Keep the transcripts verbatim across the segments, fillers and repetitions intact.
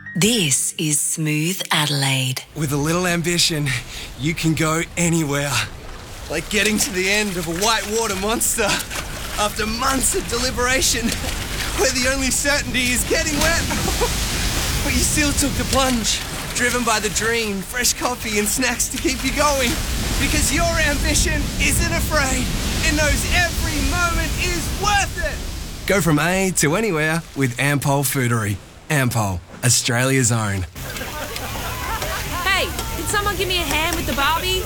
This is Smooth Adelaide. With a little ambition, you can go anywhere. Like getting to the end of a whitewater monster after months of deliberation, where the only certainty is getting wet. But you still took the plunge, driven by the dream, fresh coffee and snacks to keep you going. Because your ambition isn't afraid. It knows every moment is worth it. Go from A to anywhere with Ampol Foodery. Ampol, Australia's own. Hey, can someone give me a hand with the Barbie?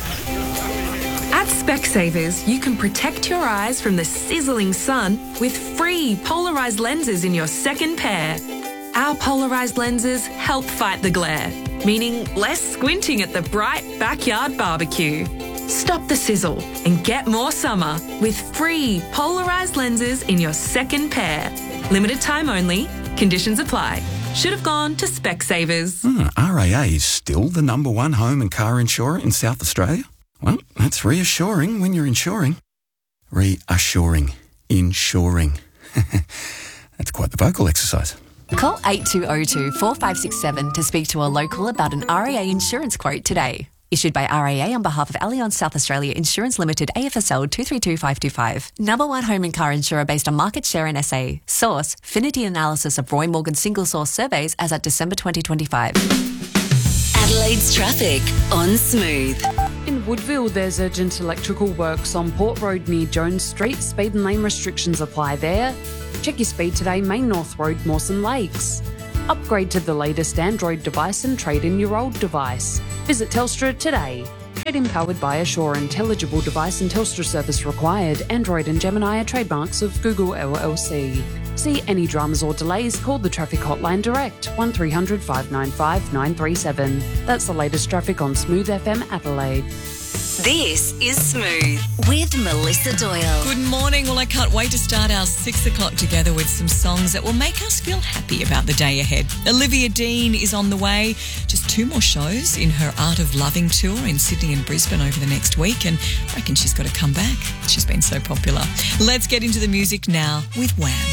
At Specsavers, you can protect your eyes from the sizzling sun with free polarised lenses in your second pair. Our polarised lenses help fight the glare, meaning less squinting at the bright backyard barbecue. Stop the sizzle and get more summer with free polarised lenses in your second pair. Limited time only. Conditions apply. Should have gone to Specsavers. Hmm, R A A is still the number one home and car insurer in South Australia? Well, that's reassuring when you're insuring. Reassuring. Insuring. That's quite the vocal exercise. Call eight two oh two, four five six seven to speak to a local about an R A A insurance quote today. Issued by R A A on behalf of Allianz South Australia Insurance Limited, A F S L two three two five two five. Number one home and car insurer based on market share in S A. Source, Finity analysis of Roy Morgan single source surveys as at December twenty twenty-five. Adelaide's traffic on Smooth. In Woodville, there's urgent electrical works on Port Road near Jones Street. Speed and lane restrictions apply there. Check your speed today, Main North Road, Mawson Lakes. Upgrade to the latest Android device and trade in your old device. Visit Telstra today. Trade-in powered by Assure. Intelligible device and Telstra service required. Android and Gemini are trademarks of Google L L C. See any dramas or delays, call the traffic hotline direct, one three hundred, five nine five, nine three seven. That's the latest traffic on Smooth F M Adelaide. This is Smooth with Melissa Doyle. Good morning. Well, I can't wait to start our six o'clock together with some songs that will make us feel happy about the day ahead. Olivia Dean is on the way. Just two more shows in her Art of Loving tour in Sydney and Brisbane over the next week, and I reckon she's got to come back. She's been so popular. Let's get into the music now with Wham.